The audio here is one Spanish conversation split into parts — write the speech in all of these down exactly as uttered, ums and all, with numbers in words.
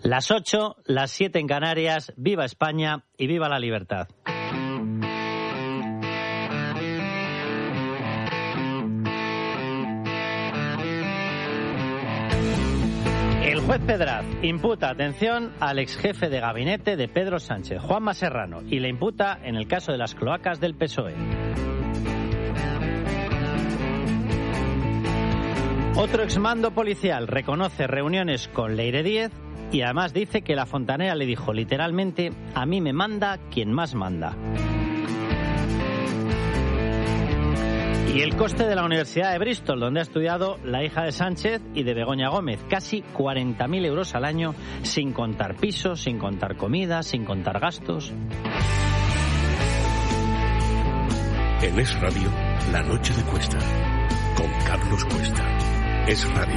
Las ocho, las siete en Canarias, viva España y viva la libertad. El juez Pedraz imputa, atención, al exjefe de gabinete de Pedro Sánchez, Juanma Serrano, y le imputa en el caso de las cloacas del P S O E. Otro exmando policial reconoce reuniones con Leire Díez y además dice que la fontanera le dijo literalmente: a mí me manda quien más manda. Y el coste de la Universidad de Bristol, donde ha estudiado la hija de Sánchez y de Begoña Gómez, casi cuarenta mil euros al año, sin contar pisos, sin contar comida, sin contar gastos. En Es Radio, La Noche de Cuesta, con Carlos Cuesta. Es Radio.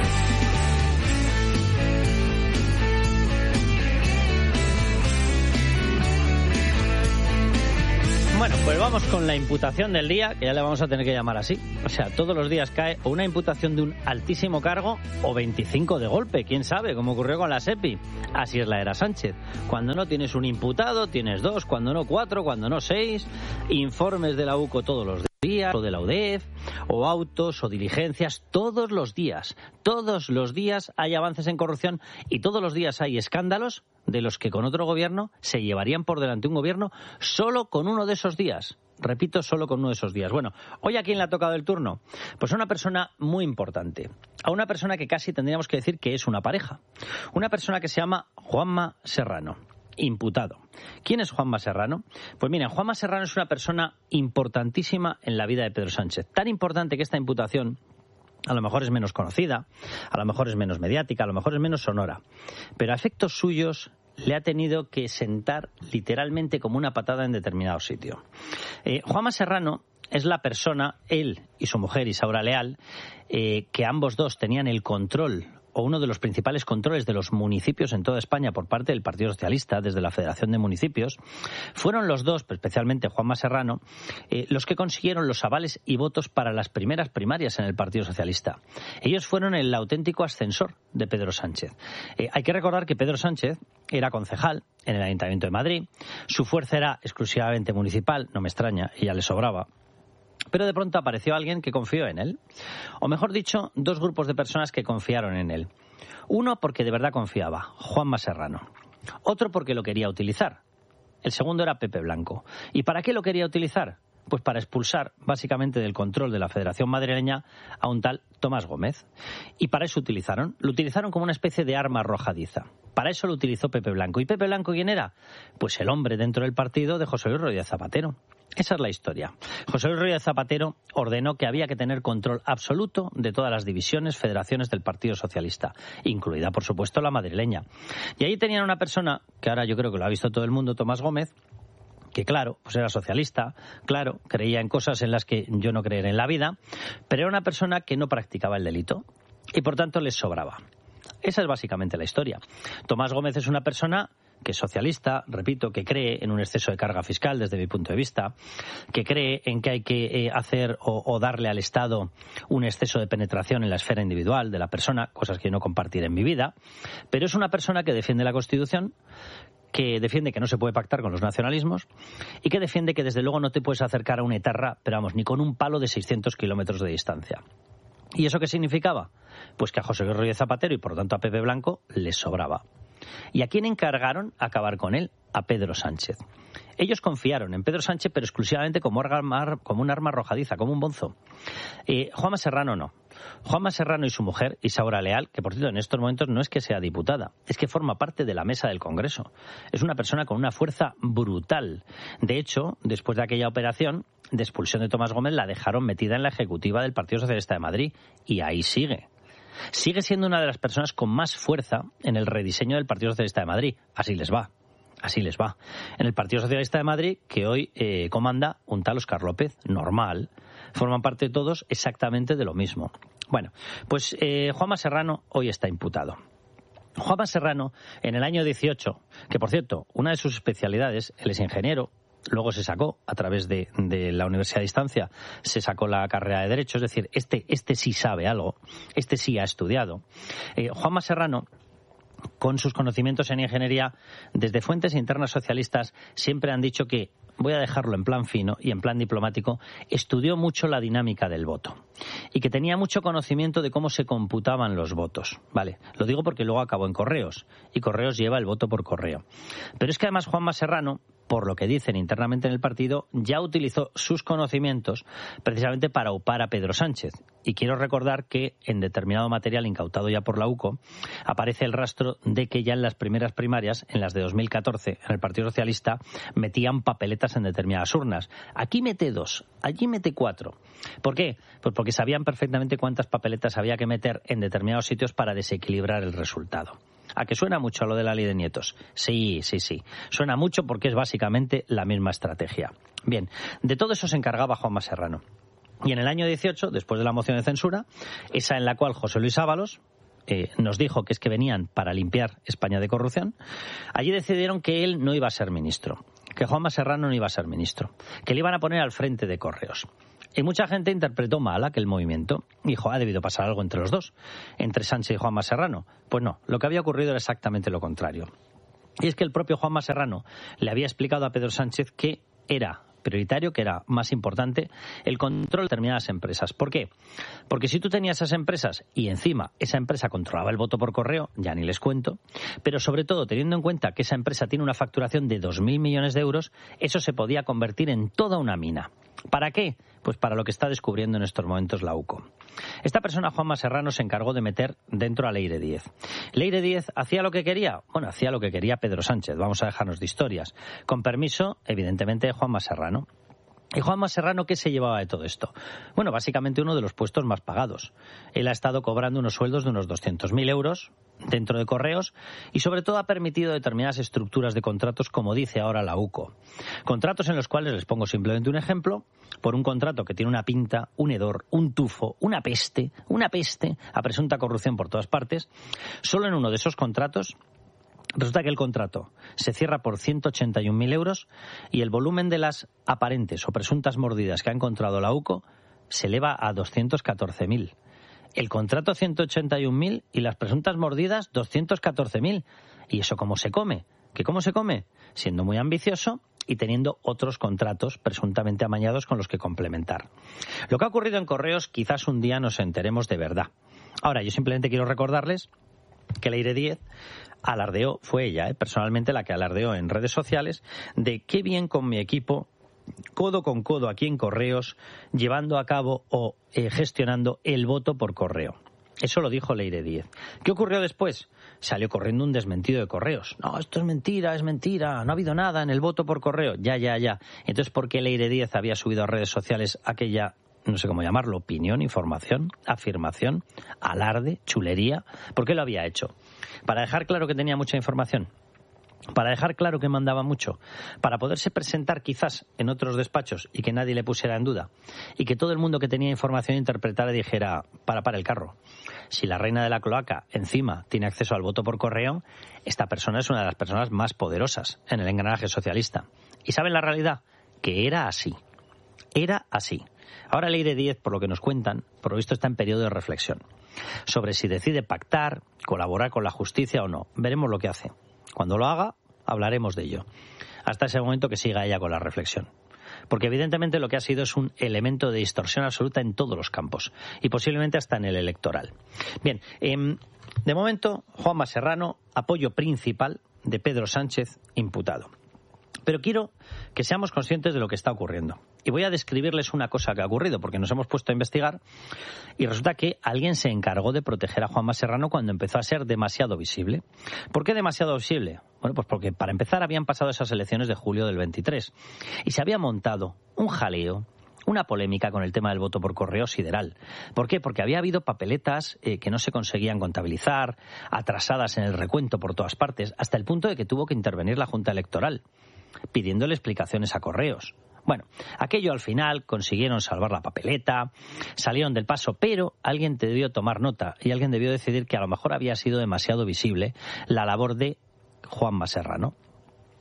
Bueno, pues vamos con la imputación del día, que ya le vamos a tener que llamar así. O sea, todos los días cae o una imputación de un altísimo cargo o veinticinco de golpe, quién sabe, como ocurrió con la SEPI. Así es la era Sánchez. Cuando no tienes un imputado, tienes dos, cuando no cuatro, cuando no seis, informes de la U C O todos los días, o de la U D E F, o autos o diligencias, todos los días. Todos los días hay avances en corrupción y todos los días hay escándalos de los que con otro gobierno se llevarían por delante un gobierno solo con uno de esos días. Repito, solo con uno de esos días. Bueno, ¿hoy a quién le ha tocado el turno? Pues a una persona muy importante. A una persona que casi tendríamos que decir que es una pareja. Una persona que se llama Juanma Serrano, imputado. ¿Quién es Juanma Serrano? Pues miren, Juanma Serrano es una persona importantísima en la vida de Pedro Sánchez. Tan importante que esta imputación a lo mejor es menos conocida, a lo mejor es menos mediática, a lo mejor es menos sonora. Pero a efectos suyos le ha tenido que sentar literalmente como una patada en determinado sitio. Eh, Juanma Serrano es la persona, él y su mujer Isaura Leal, eh, que ambos dos tenían el control o uno de los principales controles de los municipios en toda España por parte del Partido Socialista, desde la Federación de Municipios. Fueron los dos, especialmente Juanma Serrano, eh, los que consiguieron los avales y votos para las primeras primarias en el Partido Socialista. Ellos fueron el auténtico ascensor de Pedro Sánchez. Eh, hay que recordar que Pedro Sánchez era concejal en el Ayuntamiento de Madrid, su fuerza era exclusivamente municipal, no me extraña, y ya le sobraba. Pero de pronto apareció alguien que confió en él. O mejor dicho, dos grupos de personas que confiaron en él. Uno porque de verdad confiaba, Juanma Serrano. Otro porque lo quería utilizar. El segundo era Pepe Blanco. ¿Y para qué lo quería utilizar? Pues para expulsar básicamente del control de la Federación Madrileña a un tal Tomás Gómez. Y para eso utilizaron. Lo utilizaron como una especie de arma arrojadiza. Para eso lo utilizó Pepe Blanco. ¿Y Pepe Blanco quién era? Pues el hombre dentro del partido de José Luis Rodríguez Zapatero. Esa es la historia. José Luis Rodríguez Zapatero ordenó que había que tener control absoluto de todas las divisiones, federaciones del Partido Socialista, incluida, por supuesto, la madrileña. Y ahí tenían una persona, que ahora yo creo que lo ha visto todo el mundo, Tomás Gómez, que claro, pues era socialista, claro, creía en cosas en las que yo no creeré en la vida, pero era una persona que no practicaba el delito y por tanto les sobraba. Esa es básicamente la historia. Tomás Gómez es una persona que es socialista, repito, que cree en un exceso de carga fiscal desde mi punto de vista, que cree en que hay que eh, hacer o, o darle al Estado un exceso de penetración en la esfera individual de la persona, cosas que yo no compartiré en mi vida, pero es una persona que defiende la Constitución, que defiende que no se puede pactar con los nacionalismos y que defiende que desde luego no te puedes acercar a una etarra, pero vamos, ni con un palo de seiscientos kilómetros de distancia. ¿Y eso qué significaba? Pues que a José Luis Rodríguez Zapatero y por lo tanto a Pepe Blanco les sobraba. ¿Y a quién encargaron acabar con él? A Pedro Sánchez. Ellos confiaron en Pedro Sánchez, pero exclusivamente como, arma, como un arma arrojadiza, como un bonzo. Eh, Juanma Serrano no. Juanma Serrano y su mujer, Isaura Leal, que por cierto en estos momentos no es que sea diputada, es que forma parte de la mesa del Congreso. Es una persona con una fuerza brutal. De hecho, después de aquella operación de expulsión de Tomás Gómez, la dejaron metida en la ejecutiva del Partido Socialista de Madrid. Y ahí sigue. Sigue siendo una de las personas con más fuerza en el rediseño del Partido Socialista de Madrid. Así les va. Así les va. En el Partido Socialista de Madrid, que hoy eh, comanda un tal Óscar López, normal, forman parte todos exactamente de lo mismo. Bueno, pues eh, Juanma Serrano hoy está imputado. Juanma Serrano, en el año dieciocho, que por cierto, una de sus especialidades, él es ingeniero, luego se sacó, a través de, de la Universidad de Distancia, se sacó la carrera de Derecho, es decir, este, este sí sabe algo, este sí ha estudiado. Eh, Juanma Serrano con sus conocimientos en ingeniería, desde fuentes internas socialistas siempre han dicho que, voy a dejarlo en plan fino y en plan diplomático, estudió mucho la dinámica del voto y que tenía mucho conocimiento de cómo se computaban los votos. Vale, lo digo porque luego acabó en Correos y Correos lleva el voto por correo. Pero es que además Juanma Serrano, por lo que dicen internamente en el partido, ya utilizó sus conocimientos precisamente para upar a Pedro Sánchez. Y quiero recordar que en determinado material incautado ya por la U C O aparece el rastro de que ya en las primeras primarias, en las de dos mil catorce, en el Partido Socialista, metían papeletas en determinadas urnas. Aquí mete dos, allí mete cuatro. ¿Por qué? Pues porque sabían perfectamente cuántas papeletas había que meter en determinados sitios para desequilibrar el resultado. ¿A que suena mucho a lo de la ley de nietos? Sí, sí, sí. Suena mucho porque es básicamente la misma estrategia. Bien, de todo eso se encargaba Juanma Serrano. Y en el año dieciocho, después de la moción de censura, esa en la cual José Luis Ábalos eh, nos dijo que es que venían para limpiar España de corrupción, allí decidieron que él no iba a ser ministro, que Juanma Serrano no iba a ser ministro, que le iban a poner al frente de Correos. Y mucha gente interpretó mal aquel movimiento. Dijo, ha debido pasar algo entre los dos, entre Sánchez y Juanma Serrano. Pues no, lo que había ocurrido era exactamente lo contrario. Y es que el propio Juanma Serrano le había explicado a Pedro Sánchez que era prioritario, que era más importante, el control de determinadas empresas. ¿Por qué? Porque si tú tenías esas empresas y encima esa empresa controlaba el voto por correo, ya ni les cuento, pero sobre todo teniendo en cuenta que esa empresa tiene una facturación de dos mil millones de euros, eso se podía convertir en toda una mina. ¿Para qué? Pues para lo que está descubriendo en estos momentos la U C O. Esta persona, Juanma Serrano, se encargó de meter dentro a Leire Díez. ¿Leire Díez hacía lo que quería? Bueno, hacía lo que quería Pedro Sánchez, vamos a dejarnos de historias. Con permiso, evidentemente, de Juanma Serrano. ¿Y Juanma Serrano qué se llevaba de todo esto? Bueno, básicamente uno de los puestos más pagados. Él ha estado cobrando unos sueldos de unos doscientos mil euros dentro de Correos y sobre todo ha permitido determinadas estructuras de contratos, como dice ahora la U C O. Contratos en los cuales, les pongo simplemente un ejemplo, por un contrato que tiene una pinta, un hedor, un tufo, una peste, una peste a presunta corrupción por todas partes, solo en uno de esos contratos resulta que el contrato se cierra por ciento ochenta y un mil euros y el volumen de las aparentes o presuntas mordidas que ha encontrado la U C O se eleva a doscientos catorce mil. El contrato ciento ochenta y un mil y las presuntas mordidas doscientos catorce mil. ¿Y eso cómo se come? ¿Qué cómo se come? Siendo muy ambicioso y teniendo otros contratos presuntamente amañados con los que complementar. Lo que ha ocurrido en Correos quizás un día nos enteremos de verdad. Ahora, yo simplemente quiero recordarles que Leire Díez alardeó, fue ella, eh, personalmente la que alardeó en redes sociales, de qué bien con mi equipo, codo con codo aquí en Correos, llevando a cabo o eh, gestionando el voto por correo. Eso lo dijo Leire Díez. ¿Qué ocurrió después? Salió corriendo un desmentido de Correos. No, esto es mentira, es mentira, no ha habido nada en el voto por correo. Ya, ya, ya. Entonces, ¿por qué Leire Díez había subido a redes sociales aquella, no sé cómo llamarlo, opinión, información, afirmación, alarde, chulería? ¿Por qué lo había hecho? ¿Para dejar claro que tenía mucha información? ¿Para dejar claro que mandaba mucho? ¿Para poderse presentar quizás en otros despachos y que nadie le pusiera en duda? Y que todo el mundo que tenía información interpretara y dijera, para, para el carro. Si la reina de la cloaca encima tiene acceso al voto por correo, esta persona es una de las personas más poderosas en el engranaje socialista. ¿Y saben la realidad? Que era así. Era así. Ahora Leire Díez, por lo que nos cuentan, por lo visto está en periodo de reflexión sobre si decide pactar, colaborar con la justicia o no. Veremos lo que hace. Cuando lo haga, hablaremos de ello. Hasta ese momento que siga ella con la reflexión. Porque evidentemente lo que ha sido es un elemento de distorsión absoluta en todos los campos. Y posiblemente hasta en el electoral. Bien, eh, de momento, Juanma Serrano, apoyo principal de Pedro Sánchez, imputado. Pero quiero que seamos conscientes de lo que está ocurriendo. Y voy a describirles una cosa que ha ocurrido, porque nos hemos puesto a investigar y resulta que alguien se encargó de proteger a Juanma Serrano cuando empezó a ser demasiado visible. ¿Por qué demasiado visible? Bueno, pues porque para empezar habían pasado esas elecciones de julio del veintitrés y se había montado un jaleo, una polémica con el tema del voto por correo sideral. ¿Por qué? Porque había habido papeletas eh, que no se conseguían contabilizar, atrasadas en el recuento por todas partes, hasta el punto de que tuvo que intervenir la Junta Electoral, pidiéndole explicaciones a Correos. Bueno, aquello al final consiguieron salvar la papeleta, salieron del paso, pero alguien debió tomar nota y alguien debió decidir que a lo mejor había sido demasiado visible la labor de Juanma Serrano.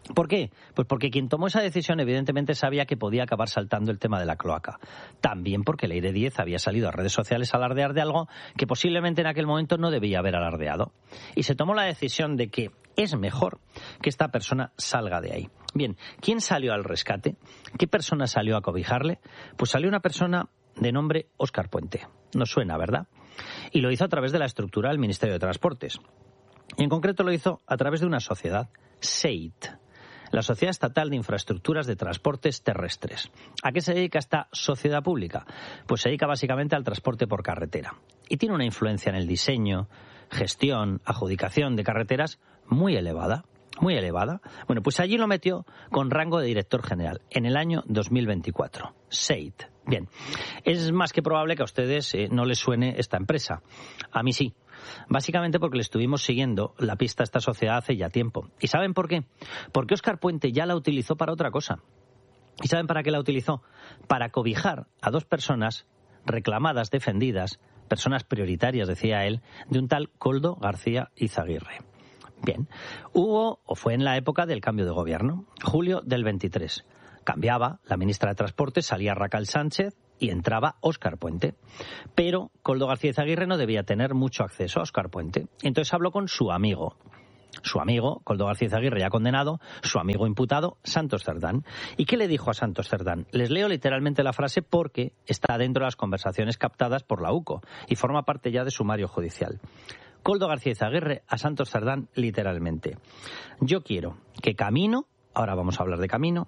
¿Por qué? Pues porque quien tomó esa decisión evidentemente sabía que podía acabar saltando el tema de la cloaca. También porque Leire Díez había salido a redes sociales a alardear de algo que posiblemente en aquel momento no debía haber alardeado. Y se tomó la decisión de que es mejor que esta persona salga de ahí. Bien, ¿quién salió al rescate? ¿Qué persona salió a cobijarle? Pues salió una persona de nombre Óscar Puente. Nos suena, ¿verdad? Y lo hizo a través de la estructura del Ministerio de Transportes. Y en concreto lo hizo a través de una sociedad, SEIT, la Sociedad Estatal de Infraestructuras de Transportes Terrestres. ¿A qué se dedica esta sociedad pública? Pues se dedica básicamente al transporte por carretera. Y tiene una influencia en el diseño, gestión, adjudicación de carreteras muy elevada. Muy elevada. Bueno, pues allí lo metió con rango de director general en el año dos mil veinticuatro. SEIT. Bien, es más que probable que a ustedes eh, no les suene esta empresa. A mí sí. Básicamente porque le estuvimos siguiendo la pista a esta sociedad hace ya tiempo. ¿Y saben por qué? Porque Óscar Puente ya la utilizó para otra cosa. ¿Y saben para qué la utilizó? Para cobijar a dos personas reclamadas, defendidas, personas prioritarias, decía él, de un tal Koldo García Izaguirre. Bien, hubo, o fue en la época del cambio de gobierno, julio del veintitrés. Cambiaba la ministra de Transportes, salía Raquel Sánchez y entraba Óscar Puente. Pero Koldo García Izaguirre no debía tener mucho acceso a Óscar Puente. Entonces habló con su amigo, su amigo, Koldo García Izaguirre ya condenado, su amigo imputado, Santos Cerdán. ¿Y qué le dijo a Santos Cerdán? Les leo literalmente la frase porque está dentro de las conversaciones captadas por la U C O y forma parte ya de sumario judicial. Koldo García Izaguirre a Santos Cerdán literalmente: yo quiero que Camino, ahora vamos a hablar de Camino,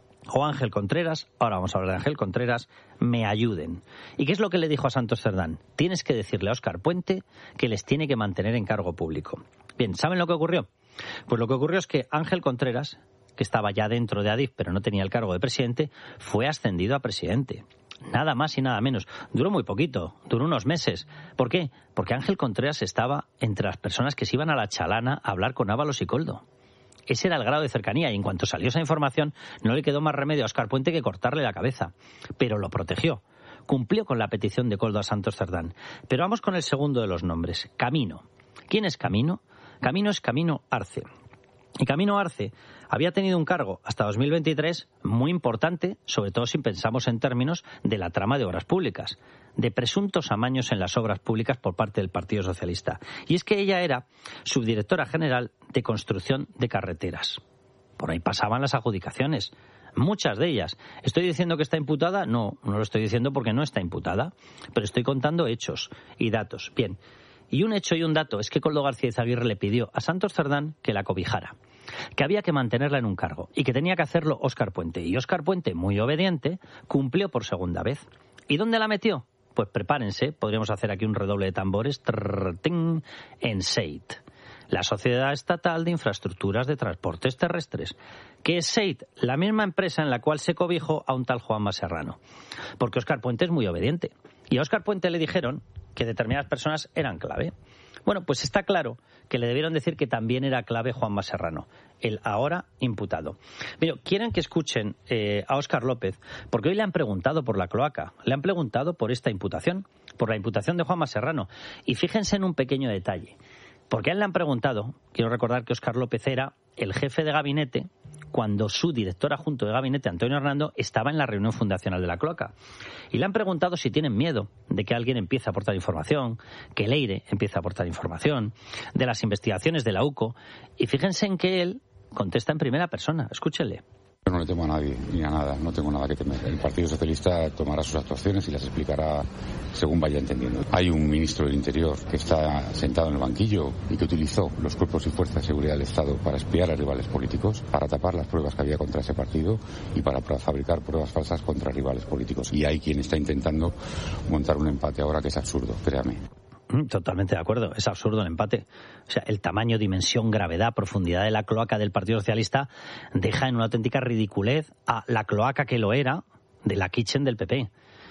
o Ángel Contreras, ahora vamos a hablar de Ángel Contreras, me ayuden. ¿Y qué es lo que le dijo a Santos Cerdán? Tienes que decirle a Óscar Puente que les tiene que mantener en cargo público. Bien, ¿saben lo que ocurrió? Pues lo que ocurrió es que Ángel Contreras, que estaba ya dentro de Adif pero no tenía el cargo de presidente, fue ascendido a presidente. Nada más y nada menos. Duró muy poquito, duró unos meses. ¿Por qué? Porque Ángel Contreras estaba entre las personas que se iban a la Chalana a hablar con Ábalos y Koldo. Ese era el grado de cercanía y en cuanto salió esa información no le quedó más remedio a Óscar Puente que cortarle la cabeza. Pero lo protegió. Cumplió con la petición de Koldo a Santos Cerdán. Pero vamos con el segundo de los nombres, Camino. ¿Quién es Camino? Camino es Camino Arce. Y Camino Arce había tenido un cargo hasta dos mil veintitrés muy importante, sobre todo si pensamos en términos de la trama de obras públicas, de presuntos amaños en las obras públicas por parte del Partido Socialista. Y es que ella era subdirectora general de construcción de carreteras. Por ahí pasaban las adjudicaciones, muchas de ellas. ¿Estoy diciendo que está imputada? No, no lo estoy diciendo porque no está imputada, pero estoy contando hechos y datos. Bien. Y un hecho y un dato es que Koldo García Izaguirre le pidió a Santos Cerdán que la cobijara, que había que mantenerla en un cargo y que tenía que hacerlo Óscar Puente. Y Óscar Puente, muy obediente, cumplió por segunda vez. ¿Y dónde la metió? Pues prepárense, podríamos hacer aquí un redoble de tambores, trrr, ting, en SEIT, la Sociedad Estatal de Infraestructuras de Transportes Terrestres. ¿Qué es SEIT? La misma empresa en la cual se cobijó a un tal Juanma Serrano. Porque Óscar Puente es muy obediente. Y a Óscar Puente le dijeron que determinadas personas eran clave. Bueno, pues está claro que le debieron decir que también era clave Juanma Serrano, el ahora imputado. Pero quieren que escuchen eh, a Óscar López, porque hoy le han preguntado por la cloaca, le han preguntado por esta imputación, por la imputación de Juanma Serrano. Y fíjense en un pequeño detalle. Porque a él le han preguntado, quiero recordar que Óscar López era el jefe de gabinete cuando su director adjunto de gabinete, Antonio Hernando, estaba en la reunión fundacional de la cloaca. Y le han preguntado si tienen miedo de que alguien empiece a aportar información, que Leire empiece a aportar información, de las investigaciones de la U C O. Y fíjense en que él contesta en primera persona. Escúchenle. Yo no le temo a nadie, ni a nada, no tengo nada que temer. El Partido Socialista tomará sus actuaciones y las explicará según vaya entendiendo. Hay un ministro del Interior que está sentado en el banquillo y que utilizó los cuerpos y fuerzas de seguridad del Estado para espiar a rivales políticos, para tapar las pruebas que había contra ese partido y para, para fabricar pruebas falsas contra rivales políticos. Y hay quien está intentando montar un empate ahora que es absurdo, créame. Totalmente de acuerdo, es absurdo el empate. O sea, el tamaño, dimensión, gravedad, profundidad de la cloaca del Partido Socialista deja en una auténtica ridiculez a la cloaca que lo era de la Kitchen del P P.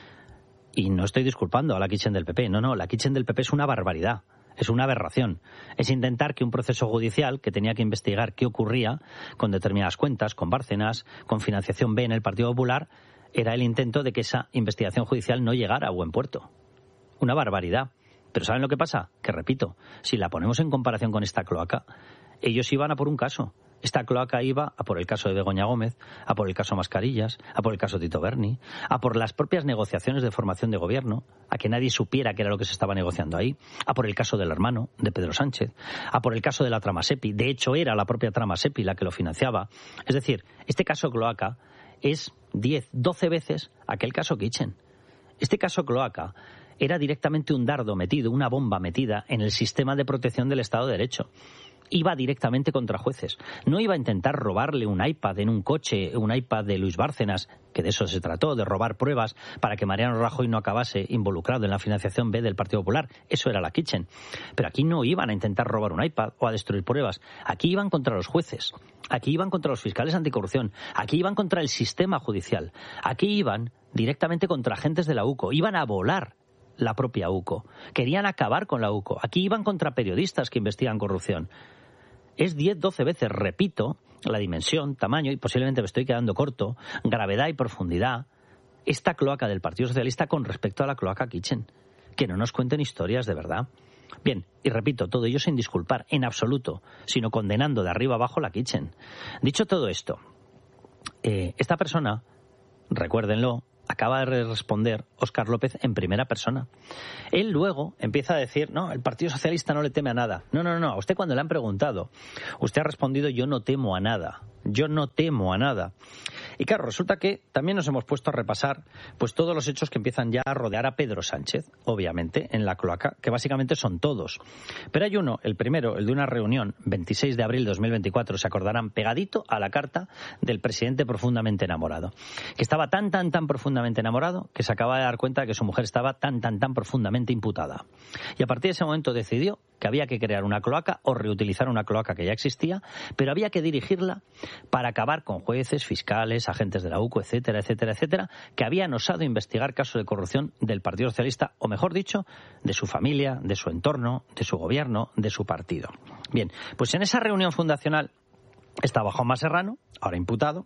Y no estoy disculpando a la Kitchen del P P, no, no, la Kitchen del P P es una barbaridad, es una aberración. Es intentar que un proceso judicial que tenía que investigar qué ocurría con determinadas cuentas, con Bárcenas, con financiación B en el Partido Popular, era el intento de que esa investigación judicial no llegara a buen puerto. Una barbaridad. Pero ¿saben lo que pasa? Que repito, si la ponemos en comparación con esta cloaca, ellos iban a por un caso. Esta cloaca iba a por el caso de Begoña Gómez, a por el caso Mascarillas, a por el caso Tito Berni, a por las propias negociaciones de formación de gobierno, a que nadie supiera qué era lo que se estaba negociando ahí, a por el caso del hermano de Pedro Sánchez, a por el caso de la trama SEPI. De hecho, era la propia trama SEPI la que lo financiaba. Es decir, este caso cloaca es diez, doce veces aquel caso Kitchen. Este caso cloaca era directamente un dardo metido, una bomba metida en el sistema de protección del Estado de Derecho. Iba directamente contra jueces. No iba a intentar robarle un iPad en un coche, un iPad de Luis Bárcenas, que de eso se trató, de robar pruebas para que Mariano Rajoy no acabase involucrado en la financiación B del Partido Popular. Eso era la Kitchen. Pero aquí no iban a intentar robar un iPad o a destruir pruebas. Aquí iban contra los jueces. Aquí iban contra los fiscales anticorrupción. Aquí iban contra el sistema judicial. Aquí iban directamente contra agentes de la U C O. Iban a volar la propia U C O. Querían acabar con la U C O. Aquí iban contra periodistas que investigan corrupción. Es diez, doce veces, repito, la dimensión, tamaño, y posiblemente me estoy quedando corto, gravedad y profundidad, esta cloaca del Partido Socialista con respecto a la cloaca Kitchen. Que no nos cuenten historias de verdad. Bien, y repito, todo ello sin disculpar en absoluto, sino condenando de arriba abajo la Kitchen. Dicho todo esto, eh, esta persona, recuérdenlo, acaba de responder Óscar López en primera persona. Él luego empieza a decir, no, el Partido Socialista no le teme a nada. No, no, no, a usted cuando le han preguntado, usted ha respondido, yo no temo a nada. Yo no temo a nada. Y claro, resulta que también nos hemos puesto a repasar pues todos los hechos que empiezan ya a rodear a Pedro Sánchez, obviamente, en la cloaca, que básicamente son todos. Pero hay uno, el primero, el de una reunión, veintiséis de abril de dos mil veinticuatro, se acordarán, pegadito a la carta del presidente profundamente enamorado, que estaba tan, tan, tan profundamente enamorado que se acaba de dar cuenta de que su mujer estaba tan, tan, tan profundamente imputada. Y a partir de ese momento decidió que había que crear una cloaca o reutilizar una cloaca que ya existía, pero había que dirigirla para acabar con jueces, fiscales, agentes de la U C O, etcétera, etcétera, etcétera, que habían osado investigar casos de corrupción del Partido Socialista, o mejor dicho, de su familia, de su entorno, de su gobierno, de su partido. Bien, pues en esa reunión fundacional estaba Juanma Serrano, ahora imputado,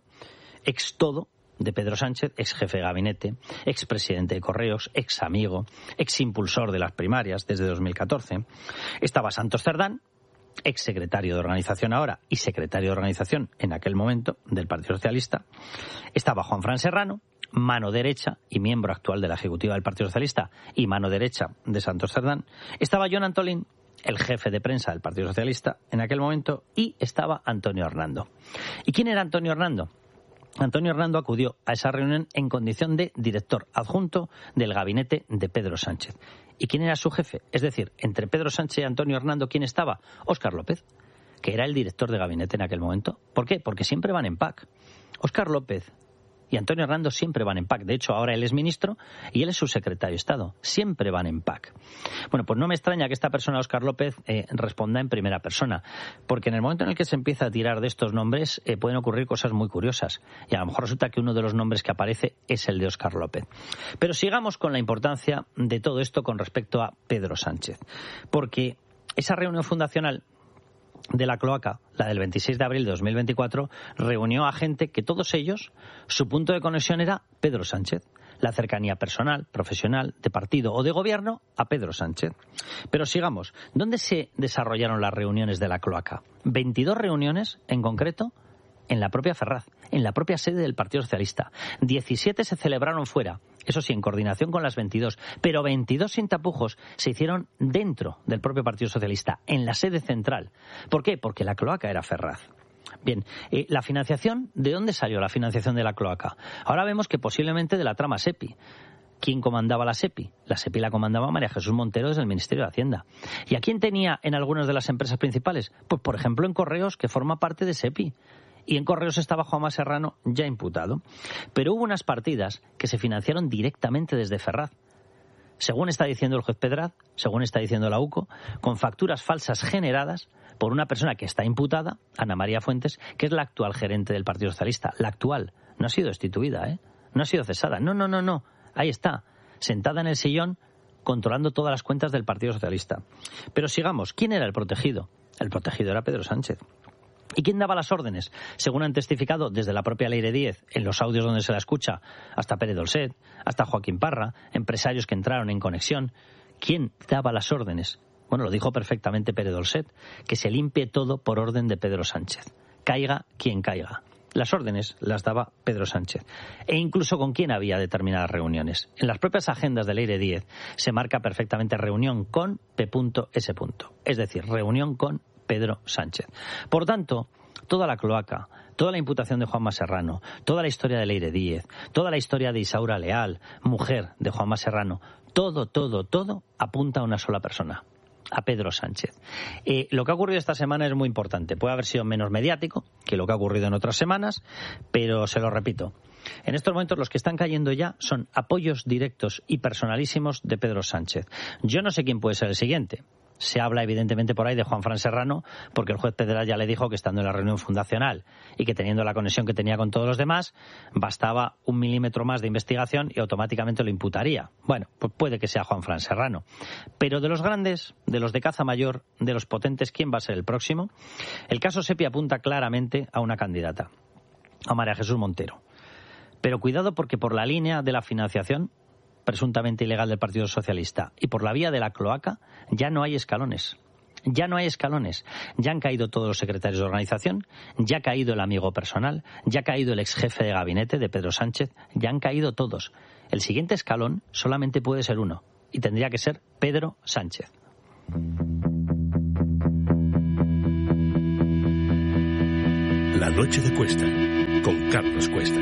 ex todo de Pedro Sánchez, ex jefe de gabinete, ex presidente de Correos, ex amigo, ex impulsor de las primarias desde dos mil catorce. Estaba Santos Cerdán, ex secretario de organización ahora y secretario de organización en aquel momento del Partido Socialista. Estaba Juanfran Serrano, mano derecha y miembro actual de la ejecutiva del Partido Socialista y mano derecha de Santos Cerdán. Estaba Jon Antolín, el jefe de prensa del Partido Socialista en aquel momento, y estaba Antonio Hernando. ¿Y quién era Antonio Hernando? Antonio Hernando acudió a esa reunión en condición de director adjunto del gabinete de Pedro Sánchez. ¿Y quién era su jefe? Es decir, entre Pedro Sánchez y Antonio Hernando, ¿quién estaba? Óscar López, que era el director de gabinete en aquel momento. ¿Por qué? Porque siempre van en pack. Óscar López y Antonio Hernando siempre van en pack. De hecho, ahora él es ministro y él es su secretario de Estado. Siempre van en pack. Bueno, pues no me extraña que esta persona, Óscar López, eh, responda en primera persona. Porque en el momento en el que se empieza a tirar de estos nombres, eh, pueden ocurrir cosas muy curiosas. Y a lo mejor resulta que uno de los nombres que aparece es el de Óscar López. Pero sigamos con la importancia de todo esto con respecto a Pedro Sánchez. Porque esa reunión fundacional de la cloaca, la del veintiséis de abril de dos mil veinticuatro, reunió a gente que todos ellos, su punto de conexión era Pedro Sánchez. La cercanía personal, profesional, de partido o de gobierno a Pedro Sánchez. Pero sigamos, ¿dónde se desarrollaron las reuniones de la cloaca? veintidós reuniones, en concreto, en la propia Ferraz, en la propia sede del Partido Socialista. diecisiete se celebraron fuera, eso sí, en coordinación con las veintidós, pero veintidós sin tapujos se hicieron dentro del propio Partido Socialista, en la sede central. ¿Por qué? Porque la cloaca era Ferraz. Bien, eh, la financiación, ¿de dónde salió la financiación de la cloaca? Ahora vemos que posiblemente de la trama SEPI. ¿Quién comandaba la SEPI? La SEPI la comandaba María Jesús Montero desde el Ministerio de Hacienda. ¿Y a quién tenía en algunas de las empresas principales? Pues, por ejemplo, en Correos, que forma parte de SEPI. Y en Correos estaba Juanma Serrano ya imputado. Pero hubo unas partidas que se financiaron directamente desde Ferraz. Según está diciendo el juez Pedraz, según está diciendo la U C O, con facturas falsas generadas por una persona que está imputada, Ana María Fuentes, que es la actual gerente del Partido Socialista. La actual. No ha sido destituida, ¿eh? No ha sido cesada. No, no, no, no. Ahí está, sentada en el sillón, controlando todas las cuentas del Partido Socialista. Pero sigamos. ¿Quién era el protegido? El protegido era Pedro Sánchez. ¿Y quién daba las órdenes? Según han testificado desde la propia Leire Díez, en los audios donde se la escucha, hasta Pérez Dolcet, hasta Joaquín Parra, empresarios que entraron en conexión. ¿Quién daba las órdenes? Bueno, lo dijo perfectamente Pérez Dolcet, que se limpie todo por orden de Pedro Sánchez. caiga quien caiga. Las órdenes las daba Pedro Sánchez. E incluso con quién había determinadas reuniones. En las propias agendas del Leire diez se marca perfectamente reunión con P S. Es decir, reunión con Pedro Sánchez. Por tanto, toda la cloaca, toda la imputación de Juanma Serrano, toda la historia de Leire diez, toda la historia de Isaura Leal, mujer de Juanma Serrano, todo, todo, todo apunta a una sola persona, a Pedro Sánchez. Eh, lo que ha ocurrido esta semana es muy importante. Puede haber sido menos mediático que lo que ha ocurrido en otras semanas, pero se lo repito. En estos momentos los que están cayendo ya son apoyos directos y personalísimos de Pedro Sánchez. Yo no sé quién puede ser el siguiente. Se habla evidentemente por ahí de Juanfran Serrano, porque el juez Pedral ya le dijo que estando en la reunión fundacional y que teniendo la conexión que tenía con todos los demás, bastaba un milímetro más de investigación y automáticamente lo imputaría. Bueno, pues puede que sea Juanfran Serrano. Pero de los grandes, de los de caza mayor, de los potentes, ¿quién va a ser el próximo? El caso SEPI apunta claramente a una candidata, a María Jesús Montero. Pero cuidado, porque por la línea de la financiación presuntamente ilegal del Partido Socialista y por la vía de la cloaca ya no hay escalones. Ya no hay escalones. Ya han caído todos los secretarios de organización, ya ha caído el amigo personal, ya ha caído el ex jefe de gabinete de Pedro Sánchez, ya han caído todos. El siguiente escalón solamente puede ser uno y tendría que ser Pedro Sánchez. La noche de Cuesta, con Carlos Cuesta.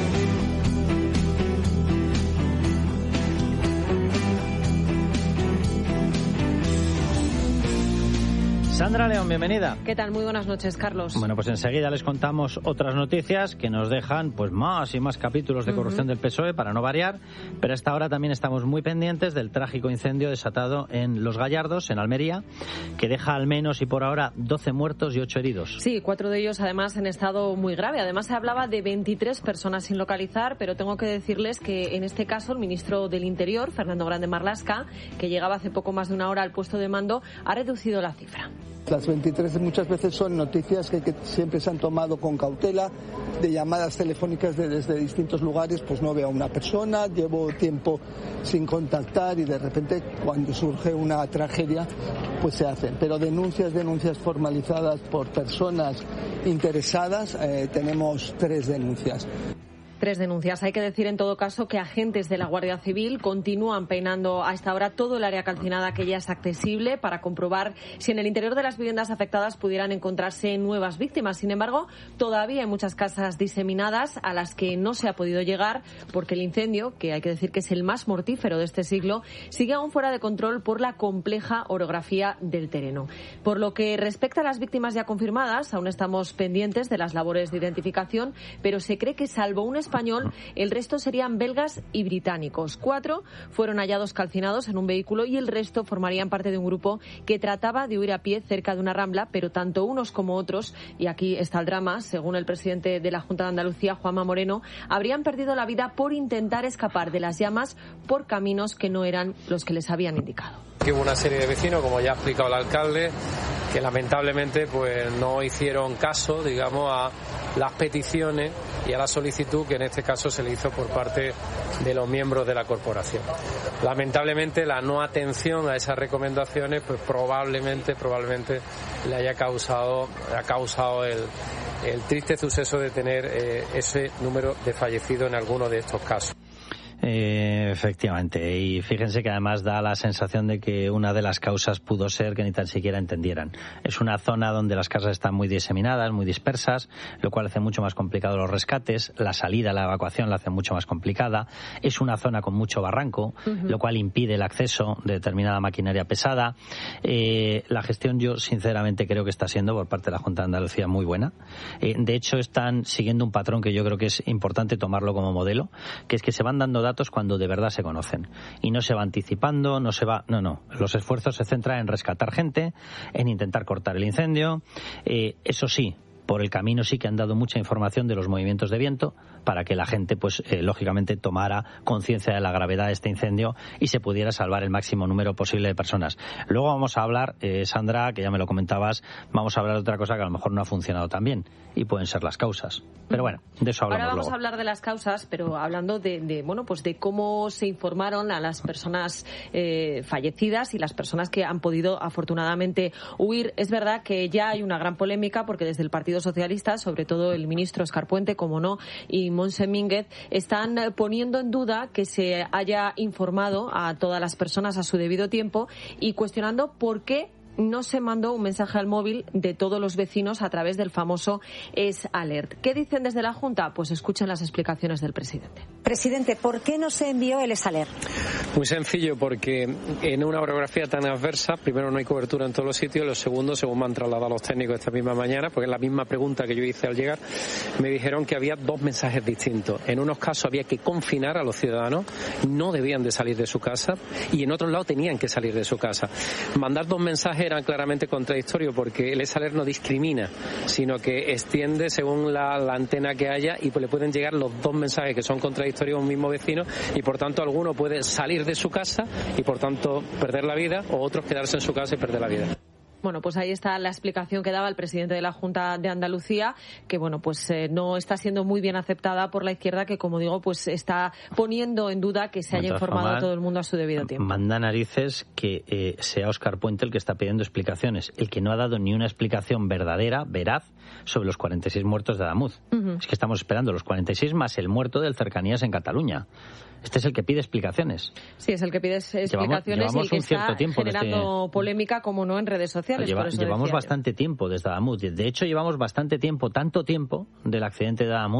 Sandra León, bienvenida. ¿Qué tal? Muy buenas noches, Carlos. Bueno, pues enseguida les contamos otras noticias que nos dejan pues más y más capítulos de corrupción uh-huh. del P S O E, para no variar, pero a esta hora también estamos muy pendientes del trágico incendio desatado en Los Gallardos, en Almería, que deja al menos y por ahora doce muertos y ocho heridos. Sí, cuatro de ellos además en estado muy grave. Además se hablaba de veintitrés personas sin localizar, pero tengo que decirles que en este caso el ministro del Interior, Fernando Grande Marlaska, que llegaba hace poco más de una hora al puesto de mando, ha reducido la cifra. Las veintitrés muchas veces son noticias que, que siempre se han tomado con cautela, de llamadas telefónicas de, desde distintos lugares, pues no veo a una persona, llevo tiempo sin contactar y de repente cuando surge una tragedia pues se hacen. Pero denuncias, denuncias formalizadas por personas interesadas, eh, tenemos tres denuncias. Tres denuncias. Hay que decir en todo caso que agentes de la Guardia Civil continúan peinando a esta hora todo el área calcinada que ya es accesible para comprobar si en el interior de las viviendas afectadas pudieran encontrarse nuevas víctimas. Sin embargo, todavía hay muchas casas diseminadas a las que no se ha podido llegar porque el incendio, que hay que decir que es el más mortífero de este siglo, sigue aún fuera de control por la compleja orografía del terreno. Por lo que respecta a las víctimas ya confirmadas, aún estamos pendientes de las labores de identificación, pero se cree que salvo un español, el resto serían belgas y británicos. Cuatro fueron hallados calcinados en un vehículo y el resto formarían parte de un grupo que trataba de huir a pie cerca de una rambla, pero tanto unos como otros, y aquí está el drama, según el presidente de la Junta de Andalucía, Juanma Moreno, habrían perdido la vida por intentar escapar de las llamas por caminos que no eran los que les habían indicado. Que hubo una serie de vecinos, como ya ha explicado el alcalde, que lamentablemente pues no hicieron caso, digamos, a las peticiones y a la solicitud que en este caso se le hizo por parte de los miembros de la corporación. Lamentablemente la no atención a esas recomendaciones pues probablemente probablemente le haya causado ha causado el, el triste suceso de tener eh, ese número de fallecidos en alguno de estos casos. Eh, efectivamente, y fíjense que además da la sensación de que una de las causas pudo ser que ni tan siquiera entendieran. Es una zona donde las casas están muy diseminadas, muy dispersas, lo cual hace mucho más complicado los rescates, la salida, la evacuación la hace mucho más complicada. Es una zona con mucho barranco, uh-huh. lo cual impide el acceso de determinada maquinaria pesada. Eh, la gestión yo sinceramente creo que está siendo por parte de la Junta de Andalucía muy buena. Eh, de hecho están siguiendo un patrón que yo creo que es importante tomarlo como modelo, que es que se van dando datos cuando de verdad se conocen y no se va anticipando, no se va, no, no, los esfuerzos se centran en rescatar gente, en intentar cortar el incendio, eh, eso sí, por el camino sí que han dado mucha información de los movimientos de viento para que la gente, pues eh, lógicamente, tomara conciencia de la gravedad de este incendio y se pudiera salvar el máximo número posible de personas. Luego vamos a hablar, eh, Sandra, que ya me lo comentabas, vamos a hablar de otra cosa que a lo mejor no ha funcionado tan bien y pueden ser las causas. Pero bueno, de eso hablamos Ahora vamos luego. a hablar de las causas, pero hablando de, de bueno, pues de cómo se informaron a las personas eh, fallecidas y las personas que han podido afortunadamente huir. Es verdad que ya hay una gran polémica porque desde el Partido partidos socialistas, sobre todo el ministro Escarpuente, como no, y Montse Mínguez, están poniendo en duda que se haya informado a todas las personas a su debido tiempo y cuestionando por qué no se mandó un mensaje al móvil de todos los vecinos a través del famoso S Alert. ¿Qué dicen desde la Junta? Pues escuchen las explicaciones del presidente. Presidente, ¿por qué no se envió el S Alert? Muy sencillo, porque en una orografía tan adversa, primero no hay cobertura en todos los sitios, y lo segundo, según me han trasladado los técnicos esta misma mañana, porque es la misma pregunta que yo hice al llegar, me dijeron que había dos mensajes distintos. En unos casos había que confinar a los ciudadanos, no debían de salir de su casa, y en otros lados tenían que salir de su casa. Mandar dos mensajes era claramente contradictorio, porque el S Alert no discrimina, sino que extiende según la, la antena que haya, y pues le pueden llegar los dos mensajes que son contradictorios a un mismo vecino, y por tanto alguno puede salir de su casa y por tanto perder la vida, o otros quedarse en su casa y perder la vida. Bueno, pues ahí está la explicación que daba el presidente de la Junta de Andalucía, que bueno, pues eh, no está siendo muy bien aceptada por la izquierda, que como digo, pues está poniendo en duda que se haya informado a todo el mundo a su debido tiempo. Manda narices que eh, sea Óscar Puente el que está pidiendo explicaciones, el que no ha dado ni una explicación verdadera, veraz, sobre los cuarenta y seis muertos de Adamuz. Uh-huh. Es que estamos esperando los cuarenta y seis más el muerto del Cercanías en Cataluña. Este es el que pide explicaciones. Sí, es el que pide explicaciones, llevamos, llevamos y el que un cierto está tiempo generando este... polémica, como no, en redes sociales. Lleva, por eso llevamos bastante yo. tiempo desde Adamuz. De hecho, llevamos bastante tiempo, tanto tiempo, del accidente de Adamuz,